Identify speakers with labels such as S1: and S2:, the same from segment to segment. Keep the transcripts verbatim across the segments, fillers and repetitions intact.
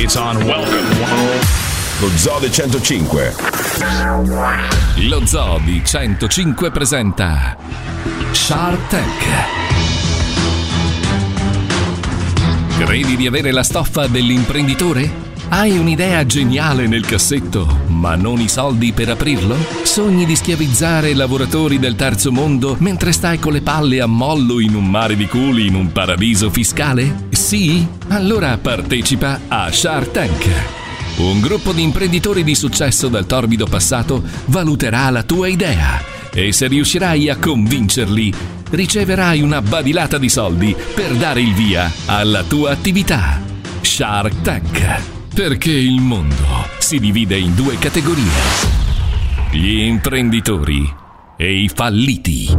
S1: It's on. Welcome.
S2: Lo Zoo di centocinque.
S3: Lo Zoo di centocinque presenta Shark Tank. Credi di avere la stoffa dell'imprenditore? Hai un'idea geniale nel cassetto, ma non i soldi per aprirlo? Sogni di schiavizzare lavoratori del terzo mondo mentre stai con le palle a mollo in un mare di culi in un paradiso fiscale? Sì? Allora partecipa a Shark Tank. Un gruppo di imprenditori di successo dal torbido passato valuterà la tua idea e se riuscirai a convincerli, riceverai una badilata di soldi per dare il via alla tua attività. Shark Tank. Perché il mondo si divide in due categorie: gli imprenditori e i falliti.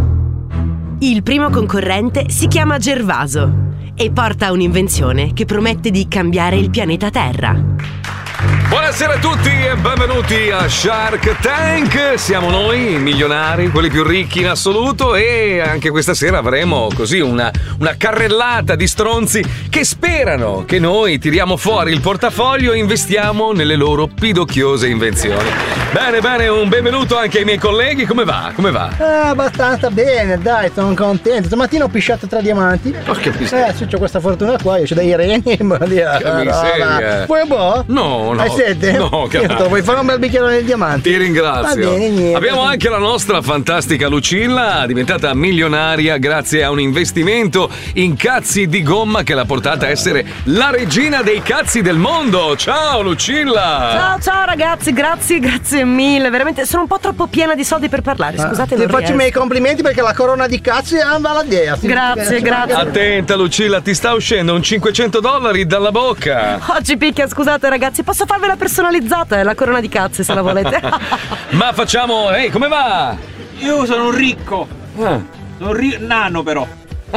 S4: Il primo concorrente si chiama Gervaso e porta un'invenzione che promette di cambiare il pianeta Terra.
S5: Buonasera a tutti e benvenuti a Shark Tank. Siamo noi, i milionari, quelli più ricchi in assoluto, e anche questa sera avremo così una, una carrellata di stronzi che sperano che noi tiriamo fuori il portafoglio e investiamo nelle loro pidocchiose invenzioni. Bene, bene, un benvenuto anche ai miei colleghi. Come va? Come va?
S6: Ah, abbastanza bene, dai, sono contento. Stamattina ho pisciato tre diamanti.
S5: Porca miseria.
S6: Eh, se c'ho questa fortuna qua, io c'ho dei reni.
S5: Che miseria.
S6: Vuoi un po'?
S5: No, no.
S6: Hai sete?
S5: No,
S6: Io te lo vuoi fare un bel bicchiere di diamanti?
S5: Ti ringrazio.
S6: Va bene, niente.
S5: Abbiamo anche la nostra fantastica Lucilla, diventata milionaria grazie a un investimento in cazzi di gomma che l'ha portata a essere la regina dei cazzi del mondo. Ciao Lucilla!
S4: Ciao ciao ragazzi, grazie, grazie mille. Veramente sono un po' troppo piena di soldi per parlare. Scusate,
S6: Ti
S4: non
S6: faccio
S4: riesco.
S6: i miei complimenti perché la corona di cazzi va alla dea.
S4: Grazie, grazie.
S5: Attenta Lucilla, ti sta uscendo un cinquecento dollari dalla bocca.
S4: Oggi picchia, scusate ragazzi, posso farvela personalizzata, è la corona di cazzi se la volete.
S5: Ma facciamo, ehi, come va?
S7: Io sono un ricco.
S5: Ah.
S7: Sono un ri- nano però.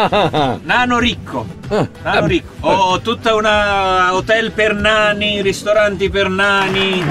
S7: Nano ricco.
S5: Ah.
S7: Nano ricco. Ho tutta una hotel per nani, ristoranti per nani,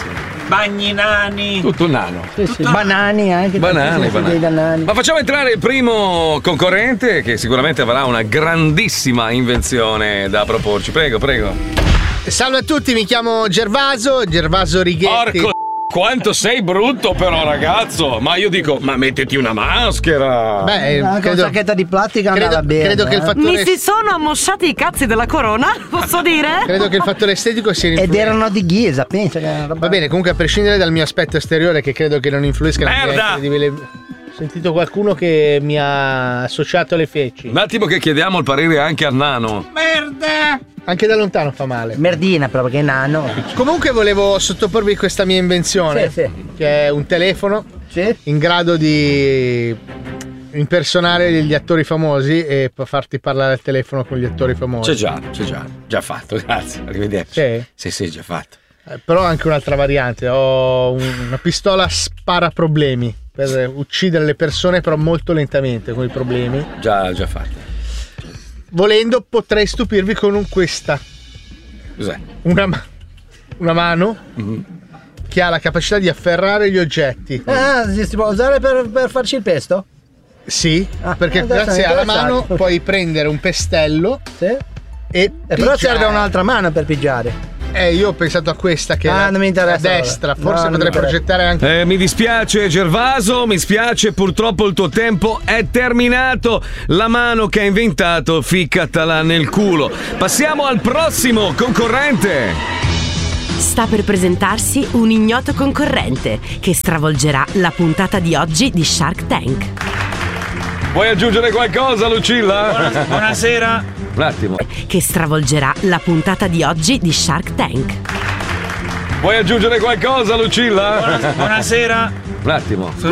S7: bagni nani.
S5: Tutto un nano.
S6: Sì, sì. Banani anche.
S5: Banane,
S6: tutti,
S5: banane.
S6: dei banani.
S5: Ma facciamo entrare il primo concorrente che sicuramente avrà una grandissima invenzione da proporci. Prego, prego.
S6: Salve a tutti, mi chiamo Gervaso, Gervaso Righetti.
S5: Porco quanto sei brutto però ragazzo. Ma io dico, ma mettiti una maschera.
S6: Beh,
S8: Anche
S6: credo,
S8: una sacchetta di plastica
S6: credo,
S8: andava bene.
S6: credo che il
S8: eh.
S6: fattore
S4: Mi si sono ammosciati i cazzi della corona, posso dire?
S6: credo che il fattore estetico sia
S8: Ed
S6: influente.
S8: erano di ghisa, pensa che era una roba-
S6: Va bene, comunque a prescindere dal mio aspetto esteriore, che credo che non influisca nella mia
S5: Merda!
S6: incredibile. Ho sentito qualcuno che mi ha associato le feci.
S5: Un attimo che chiediamo il parere anche al nano.
S7: Merda!
S6: Anche da lontano fa male.
S8: Merdina però perché è nano.
S6: Comunque volevo sottoporvi questa mia invenzione,
S8: Sì, sì.
S6: che è un telefono
S8: Sì?
S6: in grado di impersonare degli attori famosi e p- farti parlare al telefono con gli attori famosi.
S5: C'è già, c'è già. Già fatto, grazie. Arrivederci.
S6: Sì?
S5: Sì, sì, già fatto.
S6: Eh, però ho anche un'altra variante, ho un- una pistola spara problemi per uccidere le persone, però molto lentamente con i problemi.
S5: Già, già fatto.
S6: Volendo potrei stupirvi con un questa,
S5: Cos'è?
S6: una, ma- una mano
S5: Mhm.
S6: che ha la capacità di afferrare gli oggetti.
S8: Ah, si, si può usare per, per farci il pesto?
S6: Sì,
S8: Ah,
S6: perché
S8: adesso
S6: grazie
S8: mi
S6: alla
S8: interessa.
S6: mano puoi prendere un pestello
S8: Sì?
S6: e
S8: E però
S6: pigiare.
S8: serve un'altra mano per pigiare.
S6: Eh, io ho pensato a questa che
S8: Ah,
S6: è
S8: non mi
S6: a
S8: interessa
S6: destra,
S8: ora.
S6: forse
S8: No, non
S6: potrei
S8: mi interessa.
S6: progettare anche.
S5: Eh, mi dispiace Gervaso, mi spiace, purtroppo il tuo tempo è terminato. La mano che hai inventato, ficcatela nel culo. Passiamo al prossimo concorrente.
S4: Sta per presentarsi un ignoto concorrente che stravolgerà la puntata di oggi di Shark Tank.
S5: Vuoi aggiungere qualcosa, Lucilla?
S7: Buona- buonasera.
S5: Un attimo.
S4: Che stravolgerà la puntata di oggi di Shark Tank.
S5: Vuoi aggiungere qualcosa, Lucilla?
S7: Buona- buonasera.
S5: Un attimo.